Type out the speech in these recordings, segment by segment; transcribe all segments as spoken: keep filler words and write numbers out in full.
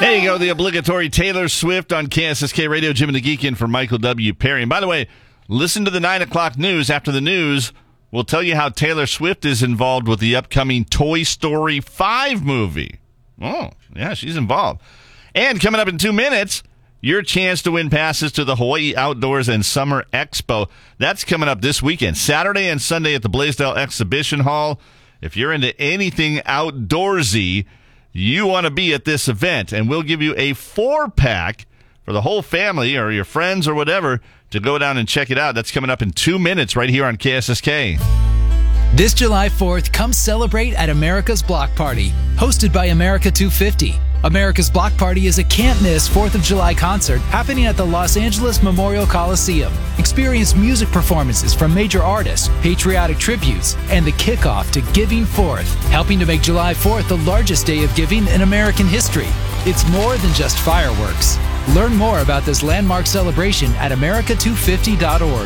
There you go, the obligatory Taylor Swift on K S S K Radio. Jim and the Geek in for Michael W. Perry. And by the way, listen to the nine o'clock news. After the news, we'll tell you how Taylor Swift is involved with the upcoming Toy Story five movie. Oh, yeah, she's involved. And coming up in two minutes, your chance to win passes to the Hawaii Outdoors and Summer Expo. That's coming up this weekend, Saturday and Sunday at the Blaisdell Exhibition Hall. If you're into anything outdoorsy, you want to be at this event, and we'll give you a four-pack for the whole family or your friends or whatever to go down and check it out. That's coming up in two minutes right here on K S S K. This July fourth, come celebrate at America's Block Party, hosted by America two fifty. America's Block Party is a can't-miss fourth of July concert happening at the Los Angeles Memorial Coliseum. Experience music performances from major artists, patriotic tributes, and the kickoff to Giving Fourth, helping to make July fourth the largest day of giving in American history. It's more than just fireworks. Learn more about this landmark celebration at America two fifty dot org.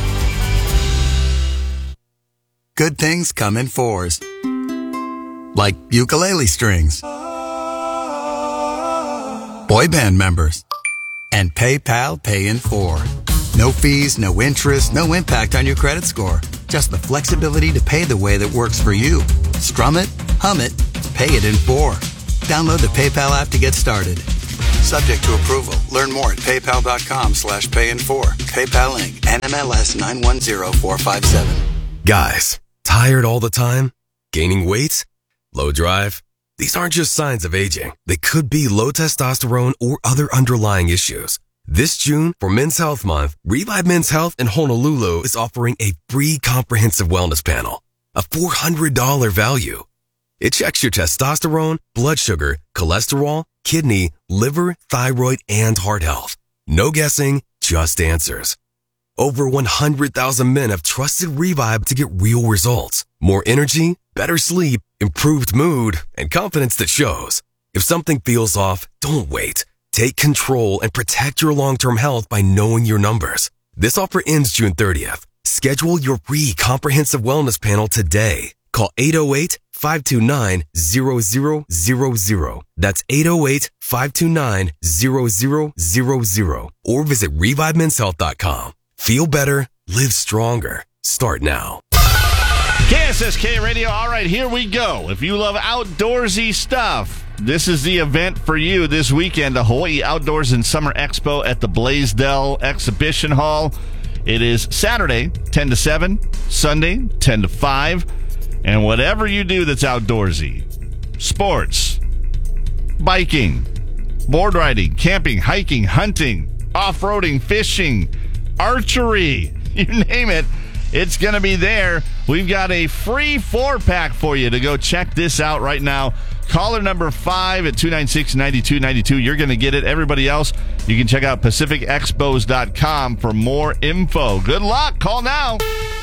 Good things come in fours. Like ukulele strings, boy band members, and PayPal Pay in four. No fees, no interest, no impact on your credit score. Just the flexibility to pay the way that works for you. Strum it, hum it, pay it in four. Download the PayPal app to get started. Subject to approval. Learn more at paypal.com slash pay in four. PayPal Incorporated. N M L S nine one zero four five seven. Guys, tired all the time? Gaining weight? Low drive? These aren't just signs of aging. They could be low testosterone or other underlying issues. This June, for Men's Health Month, Revive Men's Health in Honolulu is offering a free comprehensive wellness panel, a four hundred dollars value. It checks your testosterone, blood sugar, cholesterol, kidney, liver, thyroid, and heart health. No guessing, just answers. Over one hundred thousand men have trusted Revive to get real results. More energy, better sleep, improved mood, and confidence that shows. If something feels off, don't wait. Take control and protect your long-term health by knowing your numbers. This offer ends June thirtieth. Schedule your free comprehensive wellness panel today. Call eight oh eight, five two nine, zero zero zero zero. That's eight oh eight, five two nine, zero zero zero zero. Or visit revive men's health dot com. Feel better, live stronger. Start now. K S S K Radio. All right, here we go. If you love outdoorsy stuff, this is the event for you this weekend, the Hawaii Outdoors and Summer Expo at the Blaisdell Exhibition Hall. It is Saturday, ten to seven, Sunday, ten to five, and whatever you do that's outdoorsy, sports, biking, board riding, camping, hiking, hunting, off-roading, fishing, archery, you name it, it's going to be there. We've got a free four-pack for you to go check this out right now. Caller number five at two nine six, nine two nine two. You're going to get it. Everybody else, you can check out pacific expos dot com for more info. Good luck. Call now.